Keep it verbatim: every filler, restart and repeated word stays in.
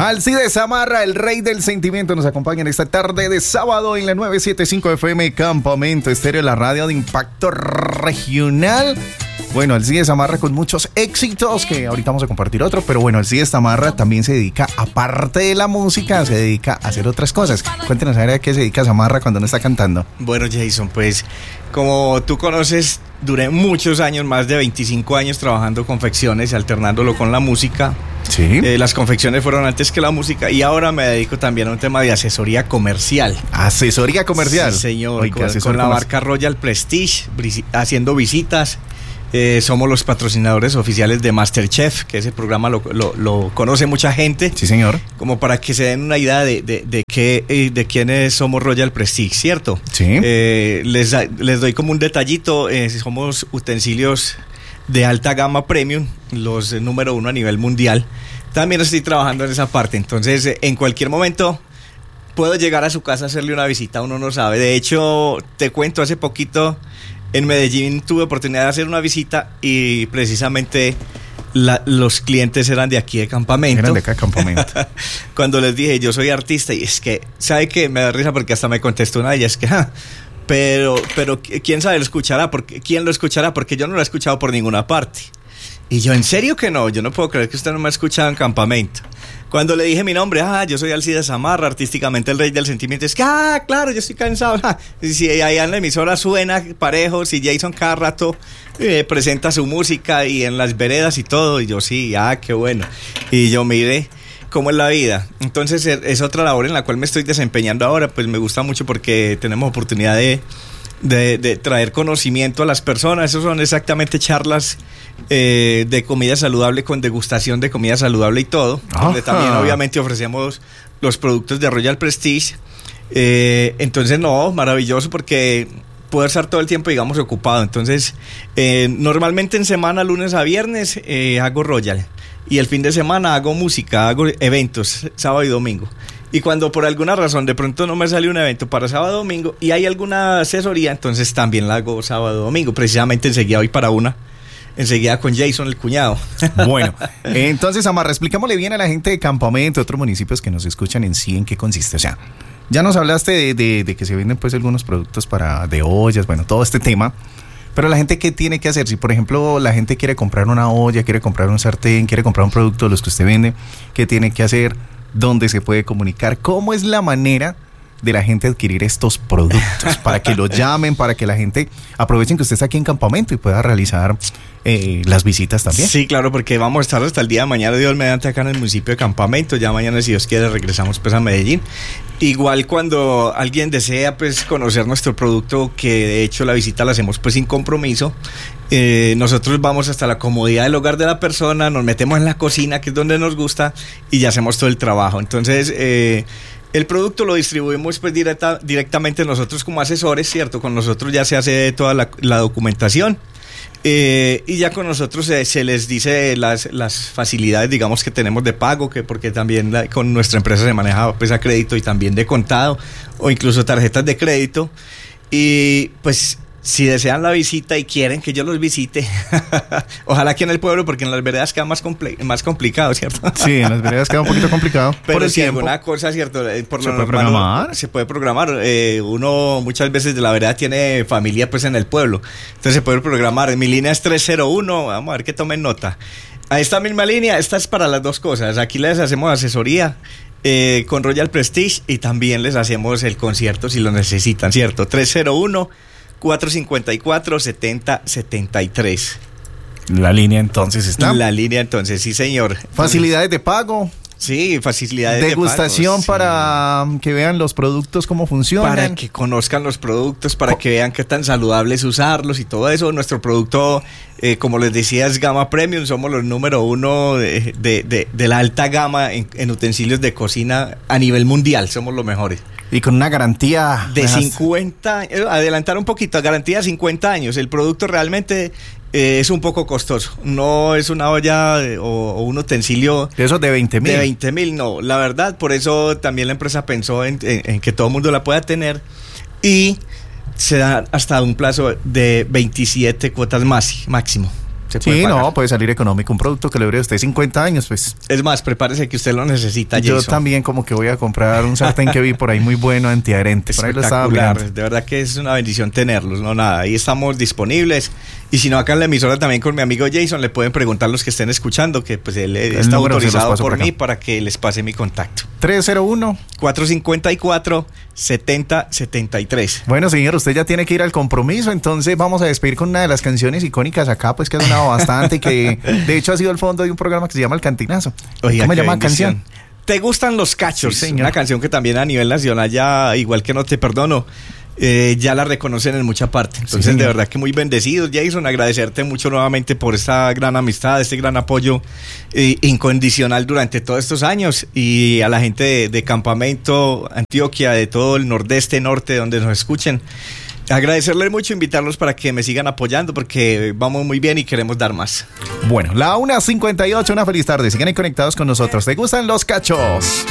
Alcides Zamarra, el rey del sentimiento, nos acompaña en esta tarde de sábado en la novecientos setenta y cinco F M Campamento Estéreo, la radio de impacto regional. Bueno, Alcides Zamarra con muchos éxitos, que ahorita vamos a compartir otro, pero bueno, Alcides Zamarra también se dedica, aparte de la música, se dedica a hacer otras cosas. Cuéntenos a ver a qué se dedica Zamarra cuando no está cantando. Bueno, Jason, pues como tú conoces, duré muchos años, más de veinticinco años trabajando confecciones, alternándolo con la música. Sí. Eh, las confecciones fueron antes que la música y ahora me dedico también a un tema de asesoría comercial. ¿Asesoría comercial? Sí, señor, Oiga, con, con la marca Royal Prestige, haciendo visitas. Eh, somos los patrocinadores oficiales de MasterChef, que ese programa lo, lo, lo conoce mucha gente. Sí, señor. Como para que se den una idea de, de, de, qué, de quiénes somos Royal Prestige, ¿cierto? Sí. Eh, les, les doy como un detallito, eh, somos utensilios de alta gama premium, los eh, número uno a nivel mundial. También estoy trabajando en esa parte, entonces eh, en cualquier momento puedo llegar a su casa a hacerle una visita, uno no sabe. De hecho, te cuento, hace poquito en Medellín tuve oportunidad de hacer una visita y precisamente la, los clientes eran de aquí de Campamento. Eran de acá de Campamento. Cuando les dije, yo soy artista, y es que, ¿sabe qué? Me da risa porque hasta me contestó una de ellas, que, ja, pero, pero, ¿quién sabe lo escuchará? Porque, ¿quién lo escuchará? Porque yo no lo he escuchado por ninguna parte. Y yo, ¿en serio que no? Yo no puedo creer que usted no me ha escuchado en Campamento. Cuando le dije mi nombre, ah, yo soy Alcides Zamarra, artísticamente el rey del sentimiento. Es que, ah, claro, yo estoy cansado. Ah, si allá en la emisora suena parejo, si Jason cada rato eh, presenta su música y en las veredas y todo. Y yo, sí, ah, qué bueno. Y yo, mire cómo es la vida. Entonces, es otra labor en la cual me estoy desempeñando ahora. Pues me gusta mucho porque tenemos oportunidad de... De, de traer conocimiento a las personas. Eso son exactamente charlas eh, de comida saludable con degustación de comida saludable y todo. Ajá. Donde también obviamente ofrecemos los productos de Royal Prestige. Eh, entonces no, maravilloso porque puedo estar todo el tiempo, digamos, ocupado. Entonces eh, normalmente en semana, lunes a viernes, eh, hago Royal. Y el fin de semana hago música, hago eventos, sábado y domingo. Y cuando por alguna razón de pronto no me sale un evento para sábado domingo y hay alguna asesoría, entonces también la hago sábado domingo. Precisamente enseguida voy para una, enseguida con Jason, el cuñado. Bueno, entonces Zamarra, explicámosle bien a la gente de Campamento, otros municipios que nos escuchan en sí, en qué consiste. O sea, ya nos hablaste de, de, de que se venden pues algunos productos para de ollas, bueno, todo este tema. Pero la gente, ¿qué tiene que hacer? Si por ejemplo la gente quiere comprar una olla, quiere comprar un sartén, quiere comprar un producto de los que usted vende, ¿qué tiene que hacer? ¿Dónde se puede comunicar? ¿Cómo es la manera de la gente adquirir estos productos? Para que lo llamen, para que la gente aprovechen que usted está aquí en Campamento y pueda realizar eh, las visitas también. Sí, claro, porque vamos a estar hasta el día de mañana, Dios mediante, acá en el municipio de Campamento. Ya mañana, si Dios quiere, regresamos pues a Medellín. Igual cuando alguien desea pues conocer nuestro producto, que de hecho la visita la hacemos pues sin compromiso, eh, nosotros vamos hasta la comodidad del hogar de la persona, nos metemos en la cocina, que es donde nos gusta, y ya hacemos todo el trabajo. Entonces eh, el producto lo distribuimos pues directa, directamente nosotros como asesores, ¿cierto? Con nosotros ya se hace toda la, la documentación. Eh, y ya con nosotros se, se les dice las, las facilidades, digamos, que tenemos de pago, que porque también la, con nuestra empresa se maneja pues a crédito y también de contado o incluso tarjetas de crédito. Y pues si desean la visita y quieren que yo los visite, ojalá aquí en el pueblo, porque en las veredas queda más, comple- más complicado, ¿cierto? Sí, en las veredas queda un poquito complicado. Pero por el si tiempo. alguna cosa, ¿cierto? Por ¿Se lo puede normal, programar? Se puede programar. Eh, uno muchas veces de la vereda tiene familia pues en el pueblo, entonces se puede programar. Mi línea es tres cero uno, vamos a ver que tomen nota. A esta misma línea, esta es para las dos cosas. Aquí les hacemos asesoría eh, con Royal Prestige y también les hacemos el concierto si lo necesitan, ¿cierto? tres cero uno, cuatro cinco cuatro, siete cero siete tres. La línea entonces está. La línea entonces, sí señor. Facilidades de pago. Sí, facilidades degustación de pago, para sí. que vean los productos, cómo funcionan. Para que conozcan los productos, para que vean qué tan saludable es usarlos y todo eso. Nuestro producto, eh, como les decía, es gama premium. Somos los número uno de, de, de, de la alta gama en, en utensilios de cocina a nivel mundial. Somos los mejores. Y con una garantía de cincuenta, adelantar un poquito, garantía de cincuenta años. El producto realmente eh, es un poco costoso. No es una olla de, o, o un utensilio de esos de veinte mil. De veinte mil, no. La verdad, por eso también la empresa pensó en, en, en que todo el mundo la pueda tener y se da hasta un plazo de veintisiete cuotas más, máximo. Se puede Sí, pagar. no, puede salir económico. Un producto que le dure a usted cincuenta años, pues. Es más, prepárese que usted lo necesita, Yo Jason. también como que voy a comprar un sartén que vi por ahí muy bueno, antiadherente. Por ahí lo estaba Espectacular, mirando. de verdad que es una bendición tenerlos, no nada, ahí estamos disponibles y si no acá en la emisora también con mi amigo Jason le pueden preguntar los que estén escuchando que pues él El está número se los autorizado paso por por acá. mí para que les pase mi contacto. tres cero uno. cuatro cinco cuatro, siete cero siete tres. Bueno, señor, usted ya tiene que ir al compromiso, entonces vamos a despedir con una de las canciones icónicas acá, pues que ha sonado bastante y que de hecho ha sido el fondo de un programa que se llama El Cantinazo. Oiga, ¿Cómo se qué llama la bendición. canción? ¿Te gustan los cachos? Sí, señor. Una canción que también a nivel nacional ya, igual que No Te Perdono, eh, ya la reconocen en mucha parte. Entonces, señor. de verdad que muy bendecidos, Jason, agradecerte mucho nuevamente por esta gran amistad, este gran apoyo eh, incondicional durante todos estos años y a la gente de, de Campamento, Antioquia, de todo el nordeste, norte, donde nos escuchen. Agradecerles mucho, invitarlos para que me sigan apoyando porque vamos muy bien y queremos dar más. Bueno, la una cincuenta y ocho, una feliz tarde. Sigan ahí conectados con nosotros. ¿Te gustan los cachos?